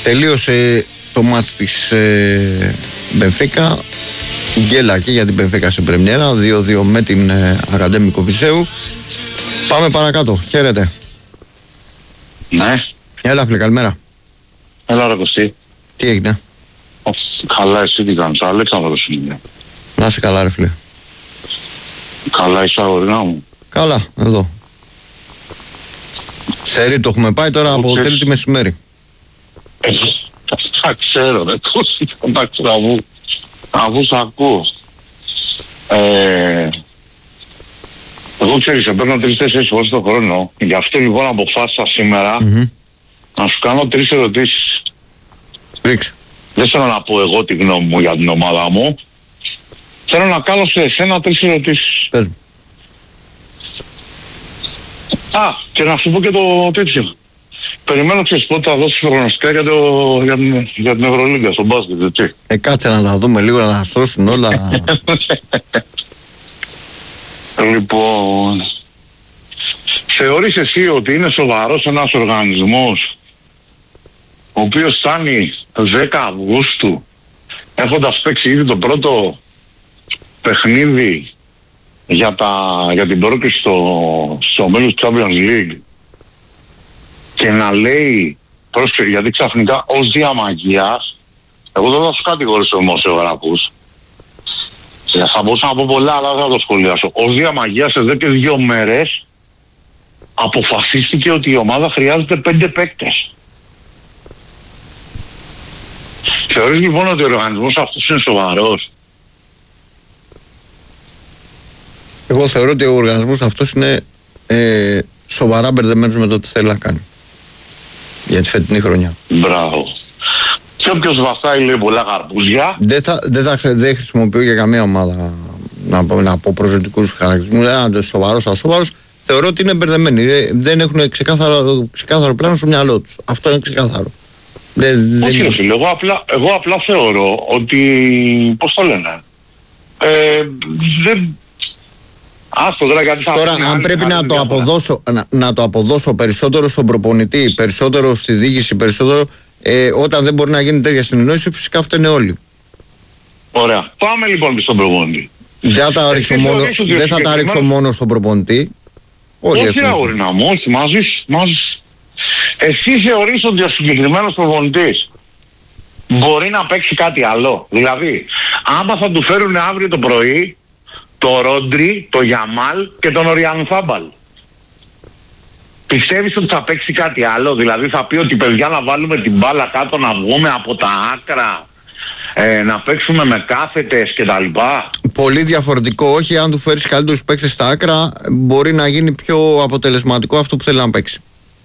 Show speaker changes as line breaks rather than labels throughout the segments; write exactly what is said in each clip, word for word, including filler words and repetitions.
Τελείωσε το μάτς της ε, Μπενφίκα. Γκέλα και για την Μπενφίκα σε πρεμιέρα. δύο δύο με την ε, Ακαδέμικο Βυσσέου. Πάμε παρακάτω. Χαίρετε.
Ναι.
Έλα φίλε, καλημέρα.
Έλα ρε Κωστή.
Τι έγινε?
Καλά, εσύ τι κάνεις? Αλέξανδρος είναι.
Να είσαι καλά ρε φίλε.
Καλά είσαι αγορινά μου?
Καλά, εδώ. Σε ρί το έχουμε πάει τώρα από
ξέρεις.
τέλη τη μεσημέρι.
Ε, τα ξέρω ρε Κωστή, τα ξέρω αφού, αφού σ' ακούω. Ε, εγώ ξέρεις, σε παίρνω τρεις-τέσσερις φορές το χρόνο. Γι' αυτό λοιπόν αποφάσισα σήμερα
Mm-hmm.
να σου κάνω τρεις ερωτήσεις.
Ρίξε.
Δεν θέλω να πω εγώ τη γνώμη μου για την ομάδα μου. Θέλω να κάνω σε εσένα τρεις ερωτήσεις.
Πες μου.
Α, και να σου πω και το τέτοιο. Περιμένω ξέρεις πότε θα δώσεις προγνωστικά για, το, για, την, για την Ευρωλίγκα στο μπάσκετ, έτσι.
Ε, κάτσε να τα δούμε λίγο, να τα σώσουν όλα.
Λοιπόν, θεωρείς εσύ ότι είναι σοβαρός ένας οργανισμός ο οποίος φτάνει δέκα Αυγούστου έχοντας παίξει ήδη το πρώτο παιχνίδι για, τα, για την πρόκληση στο, στο όμιλο του Champions League και να λέει, πρόσεχε, γιατί ξαφνικά ως διαμαγείας, εγώ δεν θα σου κατηγορήσω δημοσιογράφους, θα μπορούσα να πω πολλά αλλά δεν θα το σχολιάσω, ως διαμαγείας σε δέκα και δύο μέρες αποφασίστηκε ότι η ομάδα χρειάζεται πέντε παίκτες. Θεωρείς λοιπόν ότι ο οργανισμός αυτός είναι σοβαρός?
Εγώ θεωρώ ότι ο οργανισμός αυτός είναι ε, σοβαρά μπερδεμένος με το τι θέλει να κάνει για τη φετινή χρονιά.
Μπράβο. Και όποιος βαστάει λέει πολλά καρπούζια.
Δεν, θα, δεν, θα, δεν χρησιμοποιώ για καμία ομάδα να, να πω προσωπικούς χαρακτηρισμούς. Αν είναι σοβαρός, ασόβαρος, θεωρώ ότι είναι μπερδεμένοι. Δεν, δεν έχουν ξεκάθαρο, ξεκάθαρο πλάνο στο μυαλό τους. Αυτό είναι ξεκάθαρο. Δεν,
Όχι
δεν...
φίλε, εγώ απλά, εγώ απλά θεωρώ ότι, πώς το λένε, ε, δεν... Άστο τώρα γιατί θα...
Τώρα αν πρέπει να το, αποδώσω, να, να το αποδώσω περισσότερο στον προπονητή, περισσότερο στη διοίκηση, περισσότερο ε, όταν δεν μπορεί να γίνει τέτοια συνεννόηση, φυσικά αυτό είναι όλοι.
Ωραία. Πάμε λοιπόν στον προπονητή.
Δεν θα τα ρίξω μόνο, δεν θα τα ρίξω μόνο στον προπονητή. Όλοι
όχι αγόρινα μου, όχι, μαζί μαζί. Εσύ θεωρείς ότι ο συγκεκριμένος προπονητής μπορεί να παίξει κάτι άλλο? Δηλαδή, άμα θα του φέρουν αύριο το πρωί το Ρόντρι, το Γιαμάλ και τον Οριάν Θάμπαλ, πιστεύεις ότι θα παίξει κάτι άλλο? Δηλαδή θα πει ότι παιδιά να βάλουμε την μπάλα κάτω, να βγούμε από τα άκρα, ε, να παίξουμε με κάθετες κτλ.
Πολύ διαφορετικό, όχι. Αν του φέρεις καλύτερους παίκτες στα άκρα, μπορεί να γίνει πιο αποτελεσματικό αυτό που θέλει να παίξει.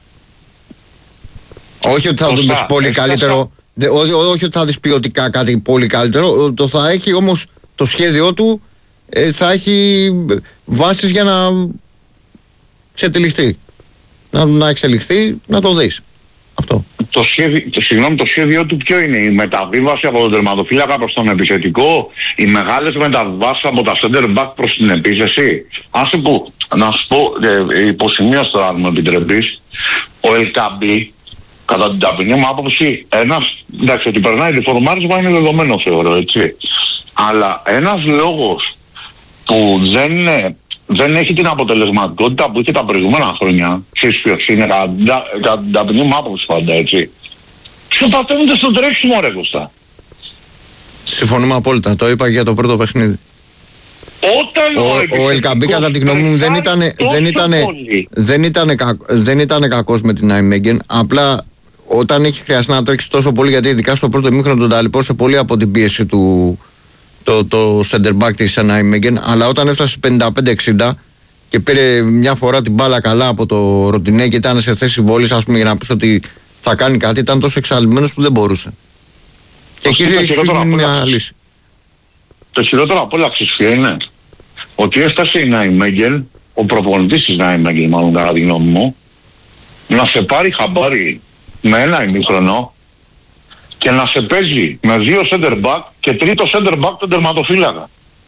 Όχι ότι θα του δεις πολύ καλύτερο, δε, ό, ό, όχι ότι θα δεις ποιοτικά κάτι πολύ καλύτερο, το θα έχει όμως το σχέδιό του, ε, θα έχει βάσεις για να ξετυλιχθεί. Να, να εξελιχθεί, να το δεις. Αυτό.
Το σχέδιο, το, συγγνώμη, το σχέδιό του ποιο είναι? Η μεταβίβαση από τον τερματοφύλακα προς τον επιθετικό, οι μεγάλες μεταβάσεις από τα center back προς την επίθεση? Άσε που, να σου πω, ε, υποσημείως τώρα αν μου επιτρέπεις, ο Ελκαμπή, κατά την ταπεινή μου άποψη, ένας, εντάξει, ότι περνάει διφορμάρισμα είναι δεδομένο θεωρώ, έτσι. Αλλά ένας λόγος που δεν, δεν έχει την αποτελεσματικότητα που είχε τα προηγούμενα χρόνια, ξέρεις ποιος είναι, κατά την ταπεινή μου άποψη πάντα, έτσι. Ξεπατώνεται στο τρέξιμο ρε Κώστα.
Συμφωνούμε απόλυτα, το είπα για το πρώτο παιχνίδι.
Όταν
ο, ο, ο Ελκαμπή κατά τη γνώμη μου δεν ήταν, δεν ήταν, δεν ήταν, κακ, δεν ήταν κακός με την Νάιμεγγεν, απλά όταν έχει χρειαστεί να τρέξει τόσο πολύ, γιατί ειδικά στο πρώτο ημίχρονο τον ταλαιπώρησε πολύ από την πίεση του το, το center back της Νάιμεγγεν, αλλά όταν έφτασε πενήντα πέντε εξήντα και πήρε μια φορά την μπάλα καλά από το Ροντινέ και ήταν σε θέση βόλης, ας πούμε, για να πεις ότι θα κάνει κάτι, ήταν τόσο εξαλειμμένος που δεν μπορούσε. Και εκεί είναι μια λύση.
Το χειρότερο από όλα ξεσφία είναι ότι έφτασε η Νάιμεγγεν, ο προπονητής της Νάιμεγγεν μάλλον κατά τη γνώμη μου, να σε πάρει χαμπάρι με ένα ημίχρονο και να σε παίζει με δύο center back και τρίτο center back τον τερματοφύλακα.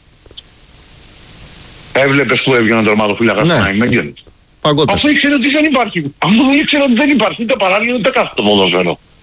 Έβλεπες που έβγαινε ο τερματοφύλακας στην Νάιμεγγεν? Αφού ήξερε ότι δεν υπάρχει, αφού ήξερε ότι δεν υπάρχει ούτε παράλληλο ούτε κάθε το ποδόσφαιρο.